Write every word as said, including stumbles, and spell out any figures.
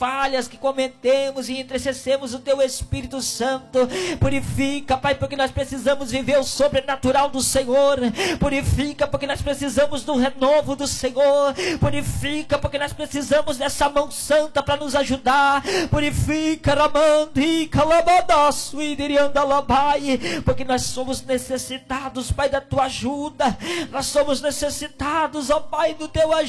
falhas que cometemos e entristecemos o Teu Espírito Santo. Purifica, Pai, porque nós precisamos viver o sobrenatural do Senhor. Purifica, porque nós precisamos do renovo do Senhor. Purifica, porque nós precisamos dessa mão santa para nos ajudar. Purifica, Ramandi, Calabadaço, Idiriandalabai, porque nós somos necessitados, Pai, da Tua ajuda. Nós somos necessitados, ó Pai, do Teu ajuda.